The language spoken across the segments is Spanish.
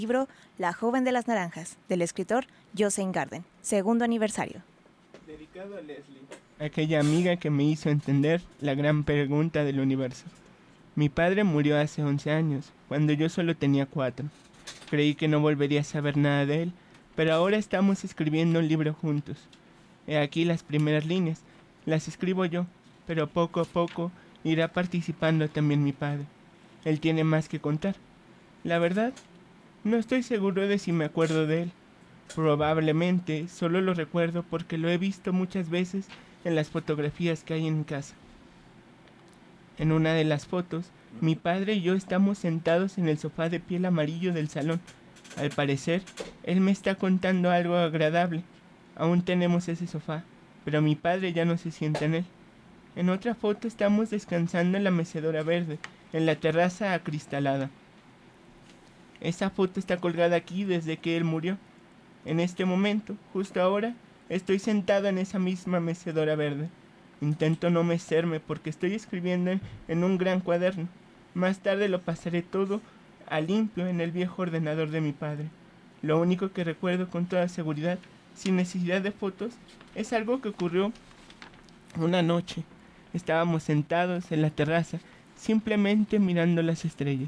Libro La joven de las naranjas, del escritor Jostein Gaarder, segundo aniversario. Dedicado a Leslie, aquella amiga que me hizo entender la gran pregunta del universo. Mi padre murió hace 11 años, cuando yo solo tenía 4. Creí que no volvería a saber nada de él, pero ahora estamos escribiendo un libro juntos. He aquí las primeras líneas. Las escribo yo, pero poco a poco irá participando también mi padre. Él tiene más que contar. La verdad, no estoy seguro de si me acuerdo de él. Probablemente solo lo recuerdo porque lo he visto muchas veces en las fotografías que hay en casa. En una de las fotos, mi padre y yo estamos sentados en el sofá de piel amarillo del salón. Al parecer, él me está contando algo agradable. Aún tenemos ese sofá, pero mi padre ya no se sienta en él. En otra foto estamos descansando en la mecedora verde, en la terraza acristalada. Esa foto está colgada aquí desde que él murió. En este momento, justo ahora, estoy sentado en esa misma mecedora verde. Intento no mecerme porque estoy escribiendo en un gran cuaderno. Más tarde lo pasaré todo a limpio en el viejo ordenador de mi padre. Lo único que recuerdo con toda seguridad, sin necesidad de fotos, es algo que ocurrió una noche. Estábamos sentados en la terraza, simplemente mirando las estrellas.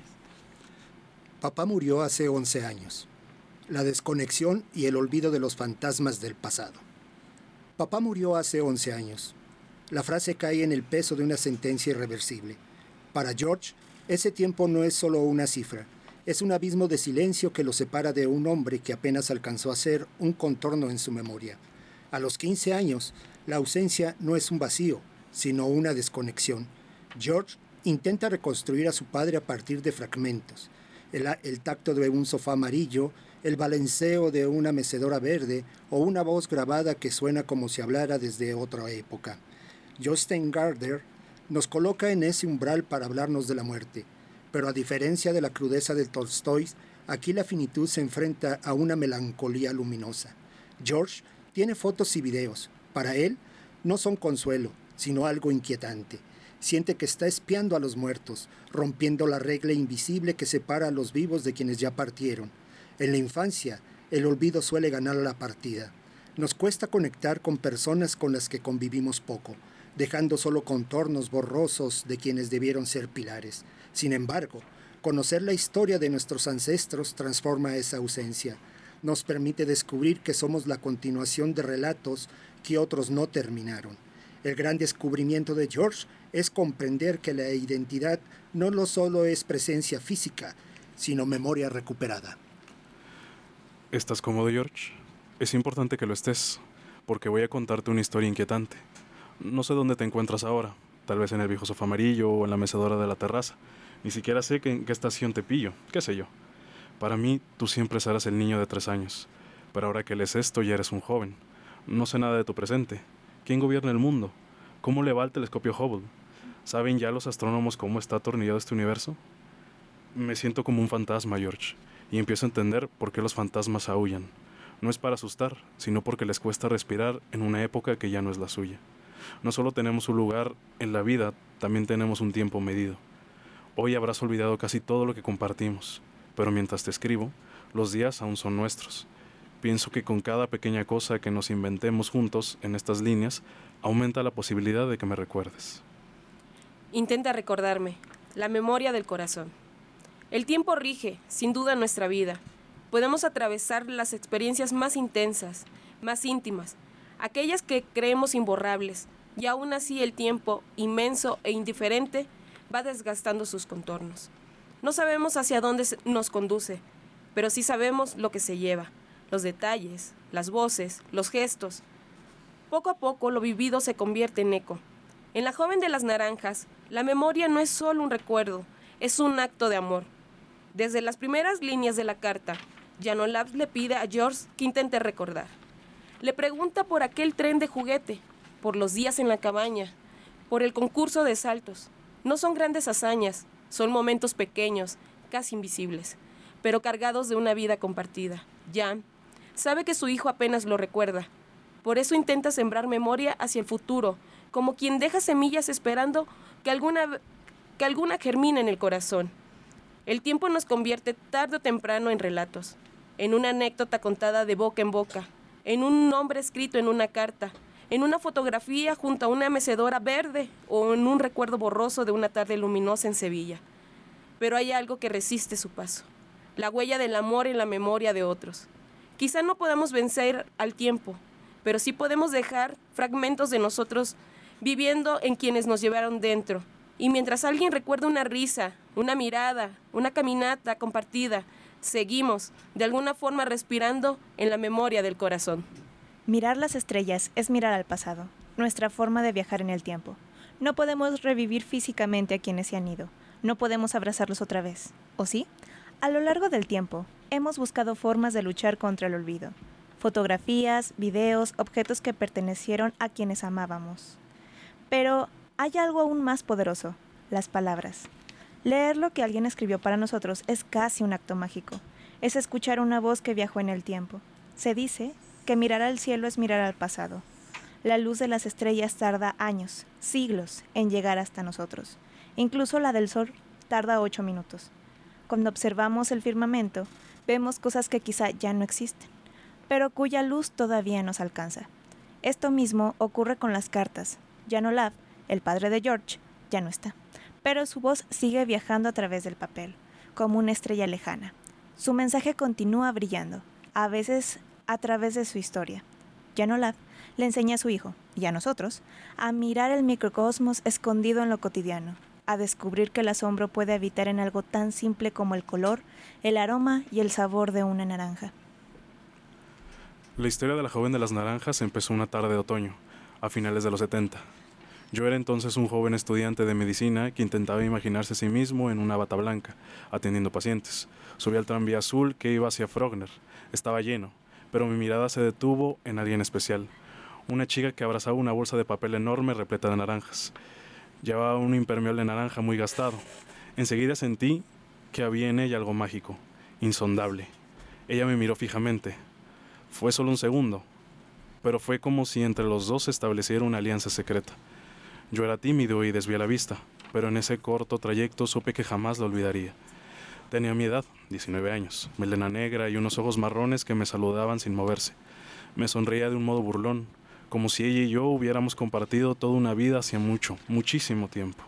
Papá murió hace 11 años. La desconexión y el olvido de los fantasmas del pasado. Papá murió hace 11 años. La frase cae en el peso de una sentencia irreversible. Para George, ese tiempo no es solo una cifra, es un abismo de silencio que lo separa de un hombre que apenas alcanzó a ser un contorno en su memoria. A los 15 años, la ausencia no es un vacío, sino una desconexión. George intenta reconstruir a su padre a partir de fragmentos. El tacto de un sofá amarillo, el balanceo de una mecedora verde o una voz grabada que suena como si hablara desde otra época. Jostein Gaarder nos coloca en ese umbral para hablarnos de la muerte, pero a diferencia de la crudeza de Tolstói, aquí la finitud se enfrenta a una melancolía luminosa. George tiene fotos y videos. Para él, no son consuelo, sino algo inquietante. Siente que está espiando a los muertos, rompiendo la regla invisible que separa a los vivos de quienes ya partieron. En la infancia, el olvido suele ganar la partida. Nos cuesta conectar con personas con las que convivimos poco, dejando solo contornos borrosos de quienes debieron ser pilares. Sin embargo, conocer la historia de nuestros ancestros transforma esa ausencia. Nos permite descubrir que somos la continuación de relatos que otros no terminaron. El gran descubrimiento de George es comprender que la identidad no solo es presencia física, sino memoria recuperada. ¿Estás cómodo, George? Es importante que lo estés, porque voy a contarte una historia inquietante. No sé dónde te encuentras ahora, tal vez en el viejo sofá amarillo o en la mecedora de la terraza. Ni siquiera sé en qué estación te pillo, qué sé yo. Para mí, tú siempre serás el niño de 3 años, pero ahora que lees esto ya eres un joven. No sé nada de tu presente. ¿Quién gobierna el mundo? ¿Cómo le va el telescopio Hubble? ¿Saben ya los astrónomos cómo está atornillado este universo? Me siento como un fantasma, George, y empiezo a entender por qué los fantasmas aúllan. No es para asustar, sino porque les cuesta respirar en una época que ya no es la suya. No solo tenemos un lugar en la vida, también tenemos un tiempo medido. Hoy habrás olvidado casi todo lo que compartimos, pero mientras te escribo, los días aún son nuestros. Pienso que con cada pequeña cosa que nos inventemos juntos en estas líneas, aumenta la posibilidad de que me recuerdes. Intenta recordarme, la memoria del corazón. El tiempo rige, sin duda, nuestra vida. Podemos atravesar las experiencias más intensas, más íntimas, aquellas que creemos imborrables, y aún así el tiempo, inmenso e indiferente, va desgastando sus contornos. No sabemos hacia dónde nos conduce, pero sí sabemos lo que se lleva, los detalles, las voces, los gestos. Poco a poco lo vivido se convierte en eco. En La joven de las naranjas, la memoria no es solo un recuerdo, es un acto de amor. Desde las primeras líneas de la carta, Jan Olaf le pide a George que intente recordar. Le pregunta por aquel tren de juguete, por los días en la cabaña, por el concurso de saltos. No son grandes hazañas, son momentos pequeños, casi invisibles, pero cargados de una vida compartida. Jan sabe que su hijo apenas lo recuerda. Por eso intenta sembrar memoria hacia el futuro, como quien deja semillas esperando que alguna germine en el corazón. El tiempo nos convierte tarde o temprano en relatos, en una anécdota contada de boca en boca, en un nombre escrito en una carta, en una fotografía junto a una mecedora verde o en un recuerdo borroso de una tarde luminosa en Sevilla. Pero hay algo que resiste su paso, la huella del amor en la memoria de otros. Quizá no podamos vencer al tiempo, pero sí podemos dejar fragmentos de nosotros viviendo en quienes nos llevaron dentro. Y mientras alguien recuerda una risa, una mirada, una caminata compartida, seguimos, de alguna forma, respirando en la memoria del corazón. Mirar las estrellas es mirar al pasado, nuestra forma de viajar en el tiempo. No podemos revivir físicamente a quienes se han ido. No podemos abrazarlos otra vez. ¿O sí? A lo largo del tiempo, hemos buscado formas de luchar contra el olvido. Fotografías, videos, objetos que pertenecieron a quienes amábamos. Pero hay algo aún más poderoso, las palabras. Leer lo que alguien escribió para nosotros es casi un acto mágico. Es escuchar una voz que viajó en el tiempo. Se dice que mirar al cielo es mirar al pasado. La luz de las estrellas tarda años, siglos, en llegar hasta nosotros. Incluso la del sol tarda 8 minutos. Cuando observamos el firmamento, vemos cosas que quizá ya no existen, pero cuya luz todavía nos alcanza. Esto mismo ocurre con las cartas. Jan Olaf, el padre de George, ya no está, pero su voz sigue viajando a través del papel, como una estrella lejana. Su mensaje continúa brillando, a veces a través de su historia. Jan Olaf le enseña a su hijo, y a nosotros, a mirar el microcosmos escondido en lo cotidiano, a descubrir que el asombro puede habitar en algo tan simple como el color, el aroma y el sabor de una naranja. La historia de la joven de las naranjas empezó una tarde de otoño, a finales de los 70. Yo era entonces un joven estudiante de medicina que intentaba imaginarse a sí mismo en una bata blanca, atendiendo pacientes. Subí al tranvía azul que iba hacia Frogner. Estaba lleno, pero mi mirada se detuvo en alguien especial. Una chica que abrazaba una bolsa de papel enorme repleta de naranjas. Llevaba un impermeable naranja muy gastado. Enseguida sentí que había en ella algo mágico, insondable. Ella me miró fijamente. Fue solo un segundo, pero fue como si entre los dos se estableciera una alianza secreta. Yo era tímido y desvié la vista, pero en ese corto trayecto supe que jamás la olvidaría. Tenía mi edad, 19 años, melena negra y unos ojos marrones que me saludaban sin moverse. Me sonreía de un modo burlón, como si ella y yo hubiéramos compartido toda una vida hacía mucho, muchísimo tiempo.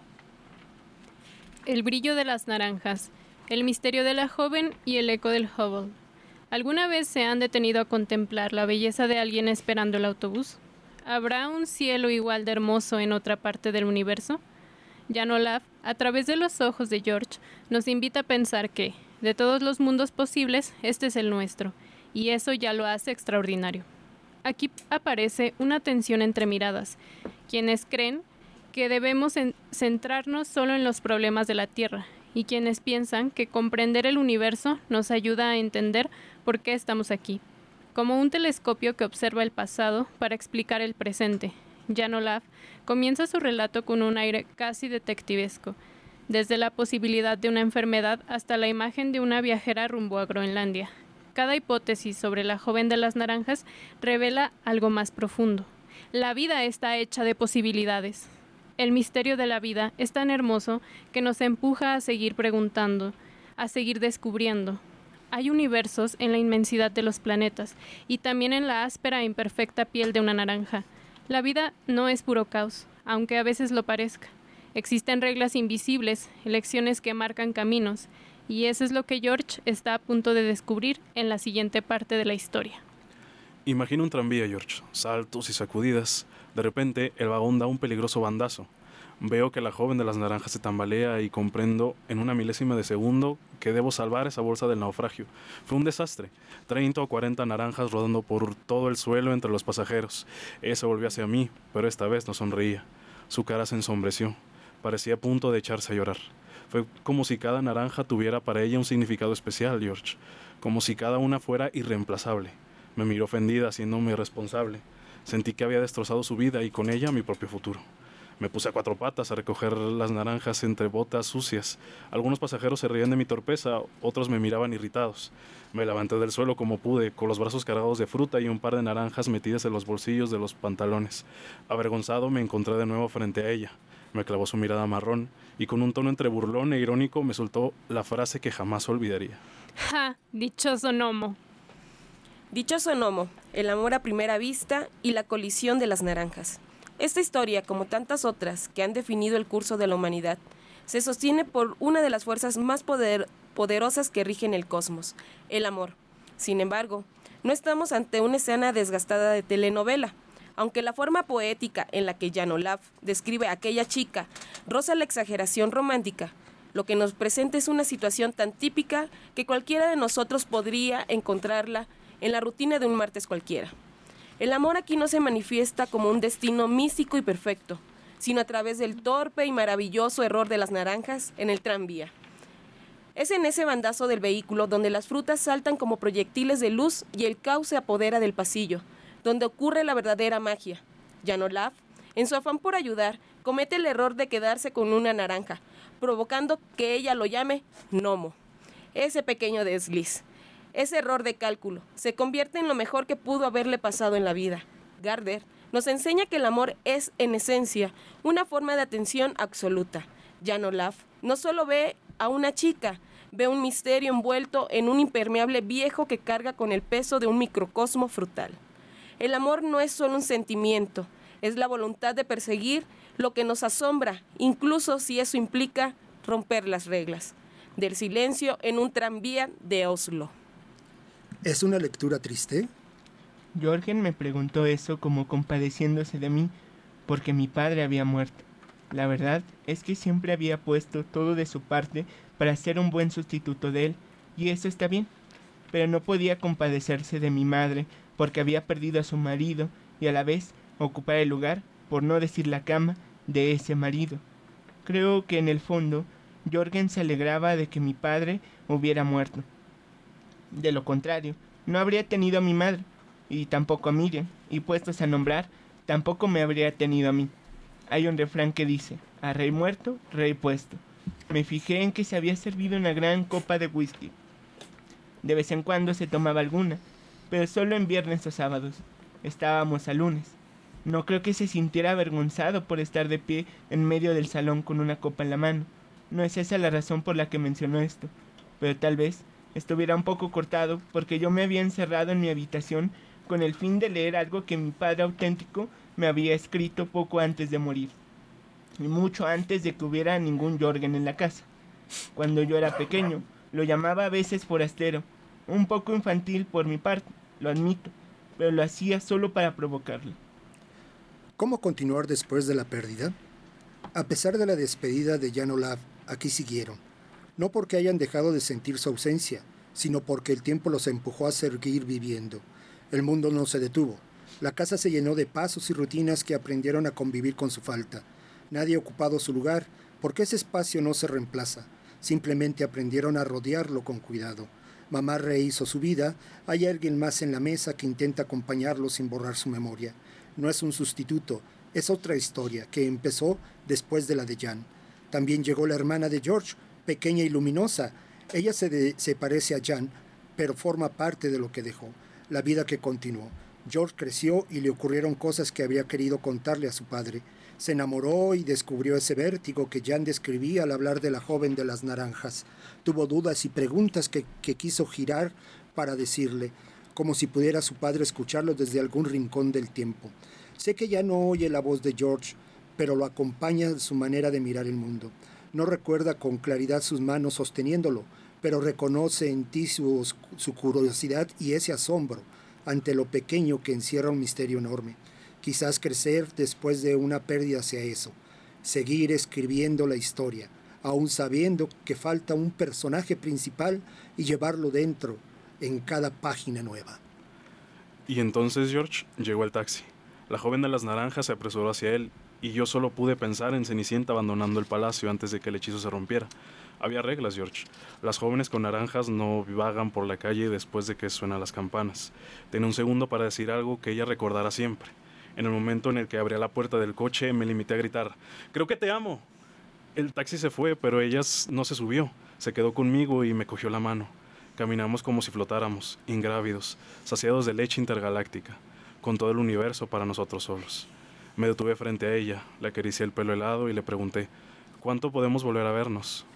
El brillo de las naranjas, el misterio de la joven y el eco del Hubble. ¿Alguna vez se han detenido a contemplar la belleza de alguien esperando el autobús? ¿Habrá un cielo igual de hermoso en otra parte del universo? Jan Olaf, a través de los ojos de George, nos invita a pensar que, de todos los mundos posibles, este es el nuestro, y eso ya lo hace extraordinario. Aquí aparece una tensión entre miradas, quienes creen que debemos centrarnos solo en los problemas de la Tierra, y quienes piensan que comprender el universo nos ayuda a entender por qué estamos aquí. Como un telescopio que observa el pasado para explicar el presente, Jan Olaf comienza su relato con un aire casi detectivesco, desde la posibilidad de una enfermedad hasta la imagen de una viajera rumbo a Groenlandia. Cada hipótesis sobre la joven de las naranjas revela algo más profundo. La vida está hecha de posibilidades. El misterio de la vida es tan hermoso que nos empuja a seguir preguntando, a seguir descubriendo. Hay universos en la inmensidad de los planetas y también en la áspera e imperfecta piel de una naranja. La vida no es puro caos, aunque a veces lo parezca. Existen reglas invisibles, elecciones que marcan caminos, y eso es lo que George está a punto de descubrir en la siguiente parte de la historia. Imagina un tranvía, George, saltos y sacudidas. De repente, el vagón da un peligroso bandazo. Veo que la joven de las naranjas se tambalea y comprendo en una milésima de segundo que debo salvar esa bolsa del naufragio. Fue un desastre. 30 o 40 naranjas rodando por todo el suelo entre los pasajeros. Ella se volvió hacia mí, pero esta vez no sonreía. Su cara se ensombreció. Parecía a punto de echarse a llorar. Fue como si cada naranja tuviera para ella un significado especial, George. Como si cada una fuera irreemplazable. Me miró ofendida, haciéndome responsable. Sentí que había destrozado su vida y con ella mi propio futuro. Me puse a 4 patas a recoger las naranjas entre botas sucias. Algunos pasajeros se reían de mi torpeza, otros me miraban irritados. Me levanté del suelo como pude, con los brazos cargados de fruta y un par de naranjas metidas en los bolsillos de los pantalones. Avergonzado me encontré de nuevo frente a ella. Me clavó su mirada marrón y con un tono entre burlón e irónico me soltó la frase que jamás olvidaría. ¡Ja! Dichoso gnomo. Dichoso gnomo, el amor a primera vista y la colisión de las naranjas. Esta historia, como tantas otras que han definido el curso de la humanidad, se sostiene por una de las fuerzas más poderosas que rigen el cosmos, el amor. Sin embargo, no estamos ante una escena desgastada de telenovela. Aunque la forma poética en la que Jan Olaf describe a aquella chica roza la exageración romántica, lo que nos presenta es una situación tan típica que cualquiera de nosotros podría encontrarla en la rutina de un martes cualquiera. El amor aquí no se manifiesta como un destino místico y perfecto, sino a través del torpe y maravilloso error de las naranjas en el tranvía. Es en ese bandazo del vehículo donde las frutas saltan como proyectiles de luz y el caos se apodera del pasillo, donde ocurre la verdadera magia. Jan Olaf, en su afán por ayudar, comete el error de quedarse con una naranja, provocando que ella lo llame gnomo. Ese pequeño desliz, ese error de cálculo, se convierte en lo mejor que pudo haberle pasado en la vida. Gardner nos enseña que el amor es, en esencia, una forma de atención absoluta. Jan Olaf no solo ve a una chica, ve un misterio envuelto en un impermeable viejo que carga con el peso de un microcosmo frutal. El amor no es solo un sentimiento, es la voluntad de perseguir lo que nos asombra, incluso si eso implica romper las reglas. Del silencio en un tranvía de Oslo. ¿Es una lectura triste? Jorgen me preguntó eso como compadeciéndose de mí, porque mi padre había muerto. La verdad es que siempre había puesto todo de su parte para ser un buen sustituto de él, y eso está bien. Pero no podía compadecerse de mi madre, porque había perdido a su marido y a la vez ocupar el lugar, por no decir la cama, de ese marido. Creo que en el fondo Jorgen se alegraba de que mi padre hubiera muerto. De lo contrario, no habría tenido a mi madre, y tampoco a Miriam, y puestos a nombrar, tampoco me habría tenido a mí. Hay un refrán que dice, a rey muerto, rey puesto. Me fijé en que se había servido una gran copa de whisky. De vez en cuando se tomaba alguna, pero solo en viernes o sábados. Estábamos a lunes. No creo que se sintiera avergonzado por estar de pie en medio del salón con una copa en la mano. No es esa la razón por la que mencionó esto, pero tal vez estuviera un poco cortado porque yo me había encerrado en mi habitación con el fin de leer algo que mi padre auténtico me había escrito poco antes de morir, y mucho antes de que hubiera ningún Jorgen en la casa. Cuando yo era pequeño, lo llamaba a veces forastero, un poco infantil por mi parte, lo admito, pero lo hacía solo para provocarlo. ¿Cómo continuar después de la pérdida? A pesar de la despedida de Jan Olaf, aquí siguieron. No porque hayan dejado de sentir su ausencia, sino porque el tiempo los empujó a seguir viviendo. El mundo no se detuvo. La casa se llenó de pasos y rutinas que aprendieron a convivir con su falta. Nadie ha ocupado su lugar, porque ese espacio no se reemplaza. Simplemente aprendieron a rodearlo con cuidado. Mamá rehizo su vida, hay alguien más en la mesa que intenta acompañarlo sin borrar su memoria. No es un sustituto, es otra historia que empezó después de la de Jan. También llegó la hermana de George, pequeña y luminosa. Ella se parece a Jan, pero forma parte de lo que dejó, la vida que continuó. George creció y le ocurrieron cosas que habría querido contarle a su padre. Se enamoró y descubrió ese vértigo que Jan describía al hablar de la joven de las naranjas. Tuvo dudas y preguntas que quiso girar para decirle, como si pudiera su padre escucharlo desde algún rincón del tiempo. Sé que ya no oye la voz de George, pero lo acompaña su manera de mirar el mundo. No recuerda con claridad sus manos sosteniéndolo, pero reconoce en ti su curiosidad y ese asombro ante lo pequeño que encierra un misterio enorme. Quizás crecer después de una pérdida sea eso, seguir escribiendo la historia, aún sabiendo que falta un personaje principal y llevarlo dentro en cada página nueva. Y entonces, George, llegó el taxi. La joven de las naranjas se apresuró hacia él, y yo solo pude pensar en Cenicienta abandonando el palacio antes de que el hechizo se rompiera. Había reglas, George. Las jóvenes con naranjas no vagan por la calle después de que suenan las campanas. Tenía un segundo para decir algo que ella recordará siempre. En el momento en el que abría la puerta del coche, me limité a gritar, «¡Creo que te amo!». El taxi se fue, pero ella no se subió. Se quedó conmigo y me cogió la mano. Caminamos como si flotáramos, ingrávidos, saciados de leche intergaláctica, con todo el universo para nosotros solos. Me detuve frente a ella, le acaricié el pelo helado y le pregunté, ¿cuánto podemos volver a vernos?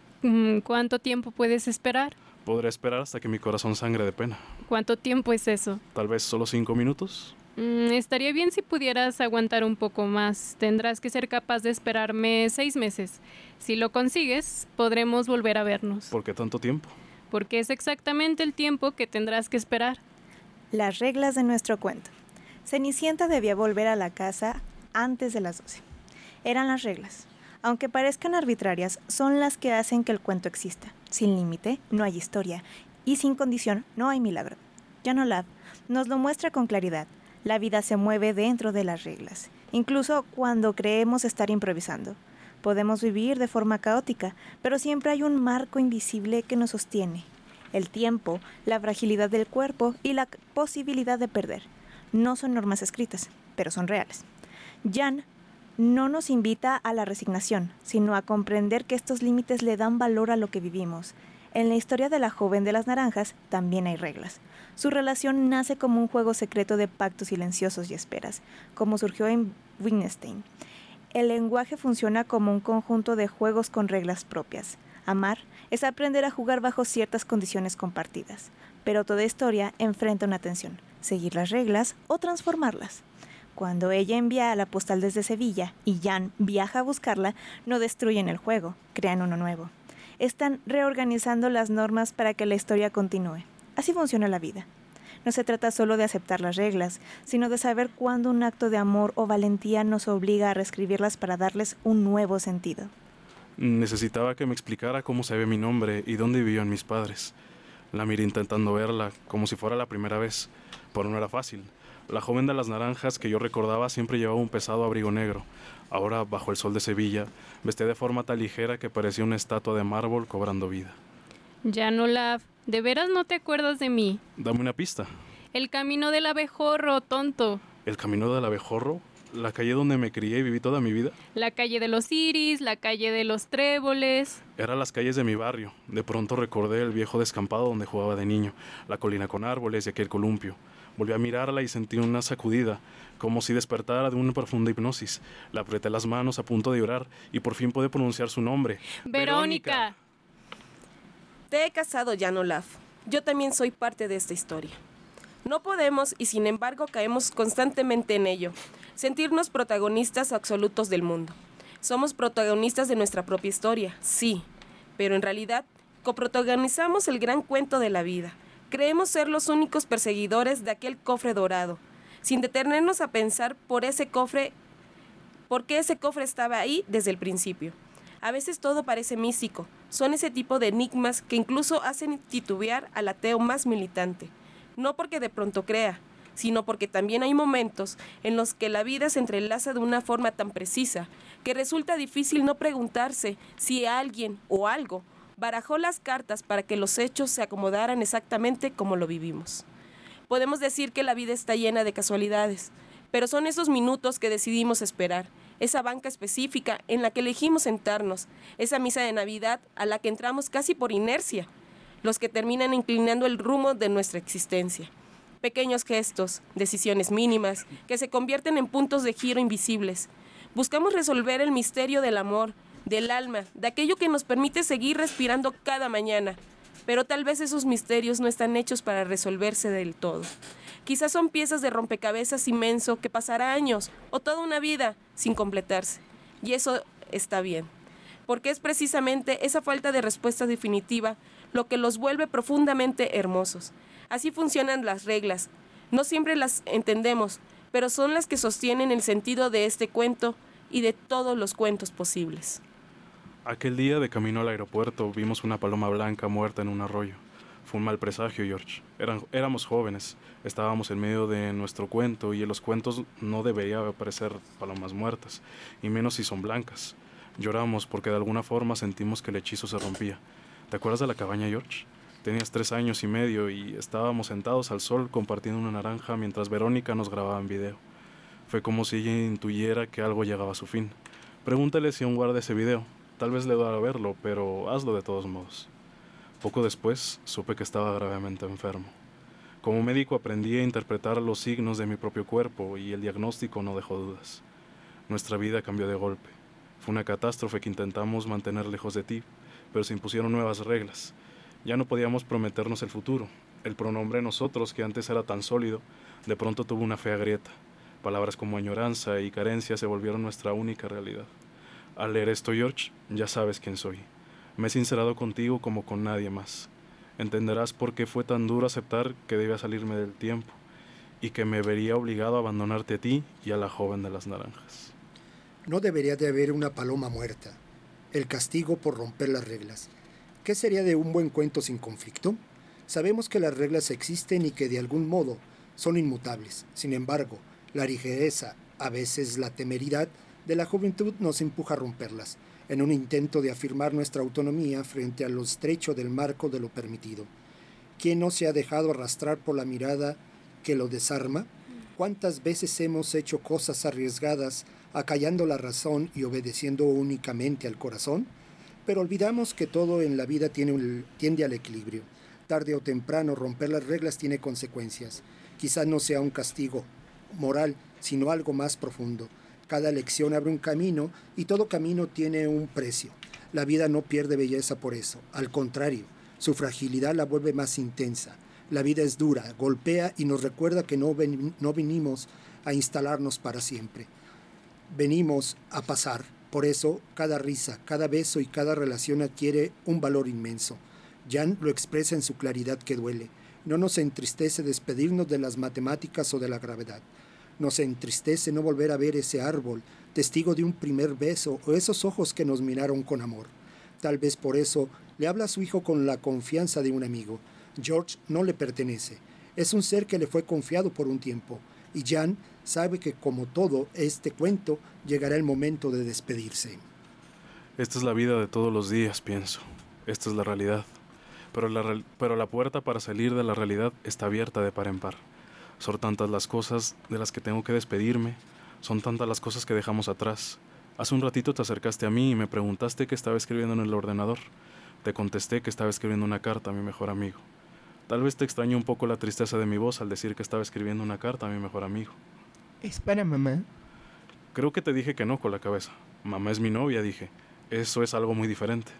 ¿Cuánto tiempo puedes esperar? Podré esperar hasta que mi corazón sangre de pena. ¿Cuánto tiempo es eso? Tal vez solo 5 minutos. Estaría bien si pudieras aguantar un poco más. Tendrás que ser capaz de esperarme 6 meses. Si lo consigues, podremos volver a vernos. ¿Por qué tanto tiempo? Porque es exactamente el tiempo que tendrás que esperar. Las reglas de nuestro cuento. Cenicienta debía volver a la casa antes de las 12. Eran las reglas. Aunque parezcan arbitrarias, son las que hacen que el cuento exista. Sin límite, no hay historia. Y sin condición, no hay milagro. Jan Olaf nos lo muestra con claridad. La vida se mueve dentro de las reglas, incluso cuando creemos estar improvisando. Podemos vivir de forma caótica, pero siempre hay un marco invisible que nos sostiene. El tiempo, la fragilidad del cuerpo y la posibilidad de perder. No son normas escritas, pero son reales. Jan no nos invita a la resignación, sino a comprender que estos límites le dan valor a lo que vivimos. En la historia de la joven de las naranjas también hay reglas. Su relación nace como un juego secreto de pactos silenciosos y esperas, como surgió en Wittgenstein. El lenguaje funciona como un conjunto de juegos con reglas propias. Amar es aprender a jugar bajo ciertas condiciones compartidas, pero toda historia enfrenta una tensión, seguir las reglas o transformarlas. Cuando ella envía la postal desde Sevilla y Jan viaja a buscarla, no destruyen el juego, crean uno nuevo. Están reorganizando las normas para que la historia continúe. Así funciona la vida. No se trata solo de aceptar las reglas, sino de saber cuándo un acto de amor o valentía nos obliga a reescribirlas para darles un nuevo sentido. Necesitaba que me explicara cómo sabía mi nombre y dónde vivían mis padres. La miré intentando verla, como si fuera la primera vez, pero no era fácil. La joven de las naranjas que yo recordaba siempre llevaba un pesado abrigo negro. Ahora, bajo el sol de Sevilla, vestía de forma tan ligera que parecía una estatua de mármol cobrando vida. Jan Olaf, ¿de veras no te acuerdas de mí? Dame una pista. El camino del abejorro, tonto. ¿El camino del abejorro? ¿La calle donde me crié y viví toda mi vida? La calle de los iris, la calle de los tréboles. Eran las calles de mi barrio. De pronto recordé el viejo descampado donde jugaba de niño, la colina con árboles y aquel columpio. Volví a mirarla y sentí una sacudida, como si despertara de una profunda hipnosis. Le apreté las manos a punto de llorar y por fin pude pronunciar su nombre. ¡Verónica! Te he casado, Jan Olaf. Yo también soy parte de esta historia. No podemos, y sin embargo caemos constantemente en ello, sentirnos protagonistas absolutos del mundo. Somos protagonistas de nuestra propia historia, sí, pero en realidad coprotagonizamos el gran cuento de la vida. Creemos ser los únicos perseguidores de aquel cofre dorado, sin detenernos a pensar por qué ese cofre estaba ahí desde el principio. A veces todo parece místico, son ese tipo de enigmas que incluso hacen titubear al ateo más militante. No porque de pronto crea, sino porque también hay momentos en los que la vida se entrelaza de una forma tan precisa que resulta difícil no preguntarse si alguien o algo barajó las cartas para que los hechos se acomodaran exactamente como lo vivimos. Podemos decir que la vida está llena de casualidades, pero son esos minutos que decidimos esperar, esa banca específica en la que elegimos sentarnos, esa misa de Navidad a la que entramos casi por inercia, los que terminan inclinando el rumbo de nuestra existencia. Pequeños gestos, decisiones mínimas, que se convierten en puntos de giro invisibles. Buscamos resolver el misterio del amor, del alma, de aquello que nos permite seguir respirando cada mañana. Pero tal vez esos misterios no están hechos para resolverse del todo. Quizás son piezas de rompecabezas inmenso que pasará años o toda una vida sin completarse. Y eso está bien, porque es precisamente esa falta de respuesta definitiva lo que los vuelve profundamente hermosos. Así funcionan las reglas. No siempre las entendemos, pero son las que sostienen el sentido de este cuento y de todos los cuentos posibles. Aquel día, de camino al aeropuerto, vimos una paloma blanca muerta en un arroyo. Fue un mal presagio, George. Éramos jóvenes, estábamos en medio de nuestro cuento y en los cuentos no debería aparecer palomas muertas, y menos si son blancas. Lloramos porque de alguna forma sentimos que el hechizo se rompía. ¿Te acuerdas de la cabaña, George? Tenías 3 años y medio y estábamos sentados al sol compartiendo una naranja mientras Verónica nos grababa en video. Fue como si ella intuyera que algo llegaba a su fin. Pregúntale si aún guarda ese video. Tal vez le dará verlo, pero hazlo de todos modos. Poco después, supe que estaba gravemente enfermo. Como médico aprendí a interpretar los signos de mi propio cuerpo y el diagnóstico no dejó dudas. Nuestra vida cambió de golpe. Fue una catástrofe que intentamos mantener lejos de ti, pero se impusieron nuevas reglas. Ya no podíamos prometernos el futuro. El pronombre nosotros, que antes era tan sólido, de pronto tuvo una fea grieta. Palabras como añoranza y carencia se volvieron nuestra única realidad. Al leer esto, George, ya sabes quién soy. Me he sincerado contigo como con nadie más. Entenderás por qué fue tan duro aceptar que debía salirme del tiempo y que me vería obligado a abandonarte a ti y a la joven de las naranjas. No debería de haber una paloma muerta. El castigo por romper las reglas. ¿Qué sería de un buen cuento sin conflicto? Sabemos que las reglas existen y que de algún modo son inmutables. Sin embargo, la ligereza, a veces la temeridad, de la juventud nos empuja a romperlas, en un intento de afirmar nuestra autonomía frente a lo estrecho del marco de lo permitido. ¿Quién no se ha dejado arrastrar por la mirada que lo desarma? ¿Cuántas veces hemos hecho cosas arriesgadas, acallando la razón y obedeciendo únicamente al corazón? Pero olvidamos que todo en la vida tiende al equilibrio. Tarde o temprano romper las reglas tiene consecuencias. Quizás no sea un castigo moral, sino algo más profundo. Cada lección abre un camino y todo camino tiene un precio. La vida no pierde belleza por eso. Al contrario, su fragilidad la vuelve más intensa. La vida es dura, golpea y nos recuerda que no venimos a instalarnos para siempre. Venimos a pasar. Por eso, cada risa, cada beso y cada relación adquiere un valor inmenso. Jan lo expresa en su claridad que duele. No nos entristece despedirnos de las matemáticas o de la gravedad. Nos entristece no volver a ver ese árbol, testigo de un primer beso, o esos ojos que nos miraron con amor. Tal vez por eso le habla a su hijo con la confianza de un amigo. George no le pertenece. Es un ser que le fue confiado por un tiempo. Y Jan sabe que, como todo este cuento, llegará el momento de despedirse. Esta es la vida de todos los días, pienso. Esta es la realidad. Pero la puerta para salir de la realidad está abierta de par en par. Son tantas las cosas de las que tengo que despedirme, son tantas las cosas que dejamos atrás. Hace un ratito te acercaste a mí y me preguntaste qué estaba escribiendo en el ordenador. Te contesté que estaba escribiendo una carta a mi mejor amigo. Tal vez te extrañó un poco la tristeza de mi voz al decir que estaba escribiendo una carta a mi mejor amigo. ¿Es para mamá? Creo que te dije que no con la cabeza. Mamá es mi novia, dije. Eso es algo muy diferente.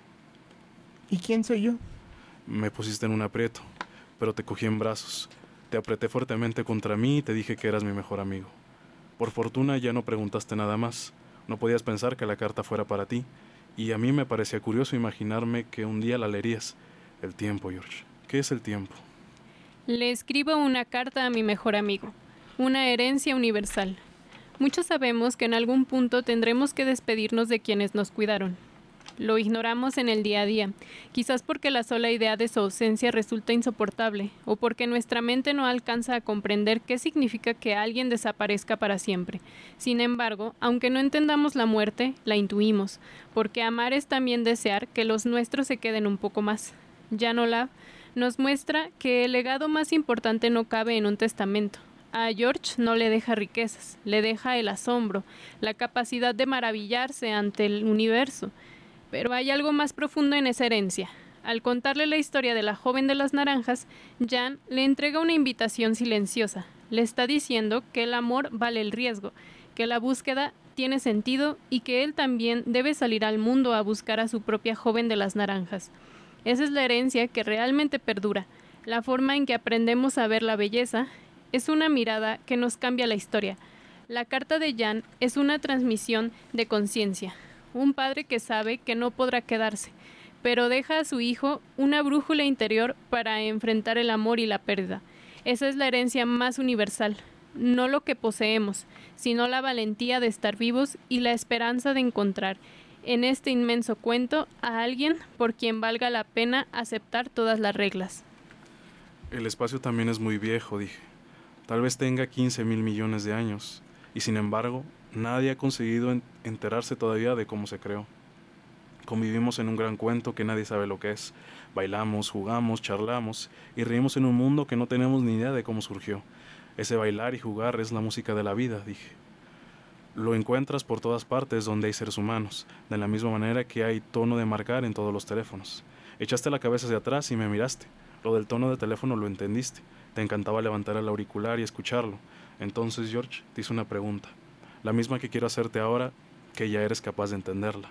¿Y quién soy yo? Me pusiste en un aprieto, pero te cogí en brazos. Te apreté fuertemente contra mí y te dije que eras mi mejor amigo. Por fortuna ya no preguntaste nada más. No podías pensar que la carta fuera para ti, y a mí me parecía curioso imaginarme que un día la leerías. El tiempo, George. ¿Qué es el tiempo? Le escribo una carta a mi mejor amigo, una herencia universal. Muchos sabemos que en algún punto tendremos que despedirnos de quienes nos cuidaron. Lo ignoramos en el día a día, quizás porque la sola idea de su ausencia resulta insoportable, o porque nuestra mente no alcanza a comprender qué significa que alguien desaparezca para siempre. Sin embargo, aunque no entendamos la muerte, la intuimos, porque amar es también desear que los nuestros se queden un poco más. Jan Olav nos muestra que el legado más importante no cabe en un testamento. A George no le deja riquezas, le deja el asombro, la capacidad de maravillarse ante el universo. Pero hay algo más profundo en esa herencia. Al contarle la historia de la joven de las naranjas, Jan le entrega una invitación silenciosa. Le está diciendo que el amor vale el riesgo, que la búsqueda tiene sentido y que él también debe salir al mundo a buscar a su propia joven de las naranjas. Esa es la herencia que realmente perdura. La forma en que aprendemos a ver la belleza es una mirada que nos cambia la historia. La carta de Jan es una transmisión de conciencia. Un padre que sabe que no podrá quedarse, pero deja a su hijo una brújula interior para enfrentar el amor y la pérdida. Esa es la herencia más universal, no lo que poseemos, sino la valentía de estar vivos y la esperanza de encontrar en este inmenso cuento a alguien por quien valga la pena aceptar todas las reglas. El espacio también es muy viejo, dije. Tal vez tenga 15,000 millones de años, y sin embargo, nadie ha conseguido enterarse todavía de cómo se creó. Convivimos en un gran cuento que nadie sabe lo que es. Bailamos, jugamos, charlamos y reímos en un mundo que no tenemos ni idea de cómo surgió. Ese bailar y jugar es la música de la vida, dije. Lo encuentras por todas partes donde hay seres humanos, de la misma manera que hay tono de marcar en todos los teléfonos. Echaste la cabeza hacia atrás y me miraste. Lo del tono de teléfono lo entendiste. Te encantaba levantar el auricular y escucharlo. Entonces, George, te hice una pregunta. la misma que quiero hacerte ahora, que ya eres capaz de entenderla.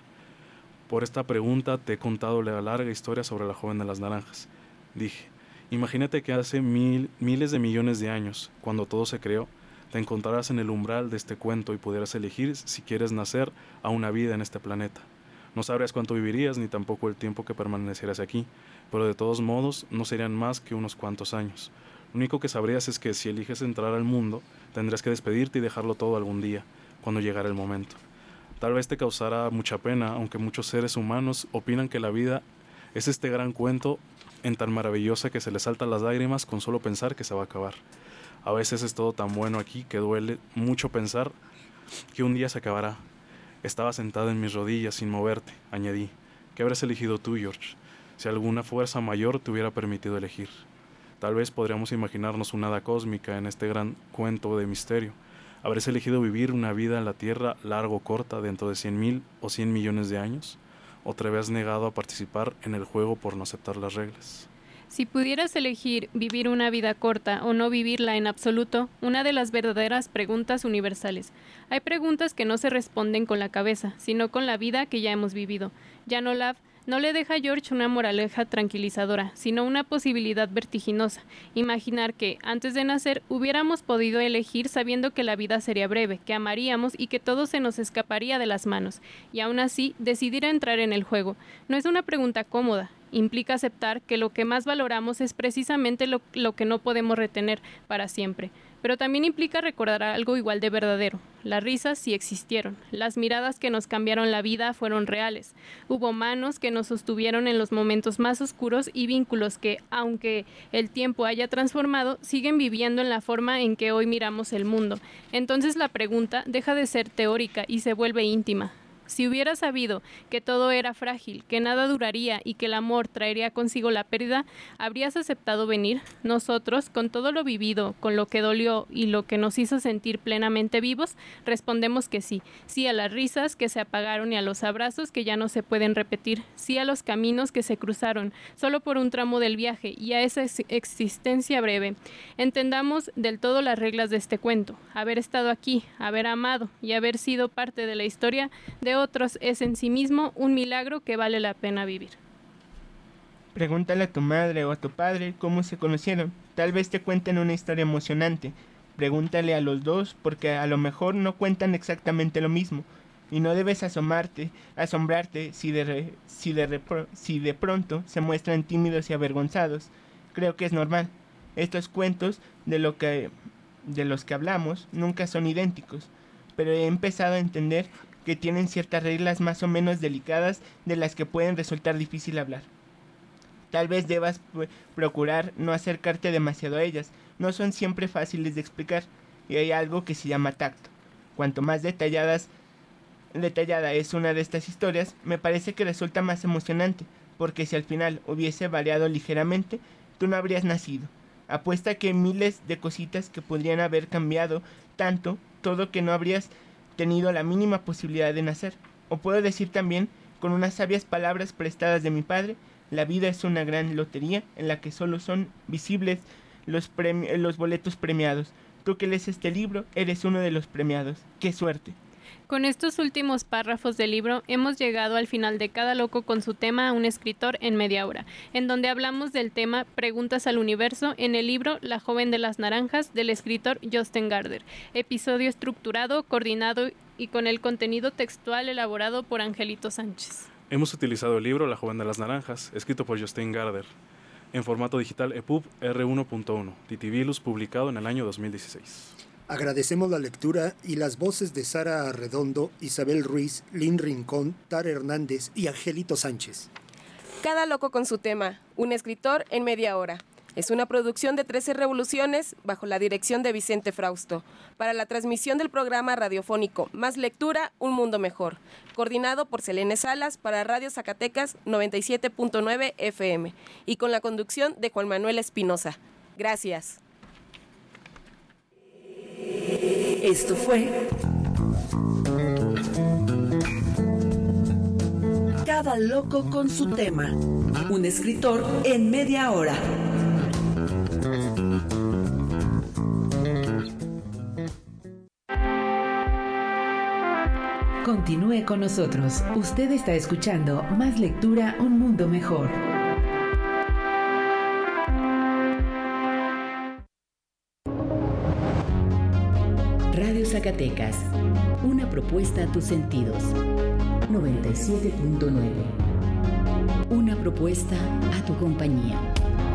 Por esta pregunta te he contado la larga historia sobre la joven de las naranjas. Dije, imagínate que hace miles de millones de años, cuando todo se creó, te encontrarás en el umbral de este cuento y pudieras elegir si quieres nacer a una vida en este planeta. No sabrías cuánto vivirías ni tampoco el tiempo que permanecieras aquí, pero de todos modos no serían más que unos cuantos años. Lo único que sabrías es que si eliges entrar al mundo, tendrás que despedirte y dejarlo todo algún día, cuando llegara el momento. Tal vez te causará mucha pena, aunque muchos seres humanos opinan que la vida es este gran cuento en tan maravillosa que se le saltan las lágrimas con solo pensar que se va a acabar. A veces es todo tan bueno aquí que duele mucho pensar que un día se acabará. Estaba sentada en mis rodillas sin moverte, añadí. ¿Qué habrías elegido tú, George? Si alguna fuerza mayor te hubiera permitido elegir. Tal vez podríamos imaginarnos una hada cósmica en este gran cuento de misterio. ¿Habrías elegido vivir una vida en la Tierra larga o corta dentro de 100,000 o 100 millones de años? ¿O te habías negado a participar en el juego por no aceptar las reglas? Si pudieras elegir vivir una vida corta o no vivirla en absoluto, una de las verdaderas preguntas universales. Hay preguntas que no se responden con la cabeza, sino con la vida que ya hemos vivido. Jan Olaf no le deja a George una moraleja tranquilizadora, sino una posibilidad vertiginosa. Imaginar que, antes de nacer, hubiéramos podido elegir sabiendo que la vida sería breve, que amaríamos y que todo se nos escaparía de las manos. Y aún así, decidir entrar en el juego. No es una pregunta cómoda. Implica aceptar que lo que más valoramos es precisamente lo que no podemos retener para siempre. Pero también implica recordar algo igual de verdadero. Las risas sí existieron. Las miradas que nos cambiaron la vida fueron reales. Hubo manos que nos sostuvieron en los momentos más oscuros y vínculos que, aunque el tiempo haya transformado, siguen viviendo en la forma en que hoy miramos el mundo. Entonces la pregunta deja de ser teórica y se vuelve íntima. Si hubieras sabido que todo era frágil, que nada duraría y que el amor traería consigo la pérdida, ¿habrías aceptado venir? Nosotros, con todo lo vivido, con lo que dolió y lo que nos hizo sentir plenamente vivos, respondemos que sí. Sí a las risas que se apagaron y a los abrazos que ya no se pueden repetir. Sí a los caminos que se cruzaron solo por un tramo del viaje y a esa existencia breve. Entendamos del todo las reglas de este cuento. Haber estado aquí, haber amado y haber sido parte de la historia de otros es en sí mismo un milagro que vale la pena vivir. Pregúntale a tu madre o a tu padre cómo se conocieron. Tal vez te cuenten una historia emocionante. Pregúntale a los dos porque a lo mejor no cuentan exactamente lo mismo. Y no debes asombrarte si de pronto se muestran tímidos y avergonzados. Creo que es normal. Estos cuentos de los que hablamos nunca son idénticos, pero he empezado a entender que tienen ciertas reglas más o menos delicadas de las que pueden resultar difícil hablar. Tal vez debas procurar no acercarte demasiado a ellas. No son siempre fáciles de explicar y hay algo que se llama tacto. Cuanto más detallada es una de estas historias, me parece que resulta más emocionante, porque si al final hubiese variado ligeramente, tú no habrías nacido. Apuesta que miles de cositas que podrían haber cambiado tanto, todo que no habrías tenido la mínima posibilidad de nacer. O puedo decir también, con unas sabias palabras prestadas de mi padre, la vida es una gran lotería en la que solo son visibles los boletos premiados. Tú que lees este libro, eres uno de los premiados. ¡Qué suerte! Con estos últimos párrafos del libro hemos llegado al final de Cada loco con su tema a un escritor en media hora, en donde hablamos del tema Preguntas al universo en el libro La joven de las naranjas del escritor Jostein Gaarder, episodio estructurado, coordinado y con el contenido textual elaborado por Angelito Sánchez. Hemos utilizado el libro La joven de las naranjas, escrito por Jostein Gaarder, en formato digital EPUB R1.1, Titivilus, publicado en el año 2016. Agradecemos la lectura y las voces de Sara Arredondo, Isabel Ruiz, Lynn Rincón, Tara Hernández y Angelito Sánchez. Cada loco con su tema, un escritor en media hora. Es una producción de 13 Revoluciones bajo la dirección de Vicente Frausto, para la transmisión del programa radiofónico Más Lectura, Un Mundo Mejor, coordinado por Selene Salas para Radio Zacatecas 97.9 FM y con la conducción de Juan Manuel Espinosa. Gracias. Esto fue Cada loco con su tema, un escritor en media hora. Continúe con nosotros. Usted está escuchando Más Lectura, un mundo mejor. Radio Zacatecas. Una propuesta a tus sentidos. 97.9. Una propuesta a tu compañía.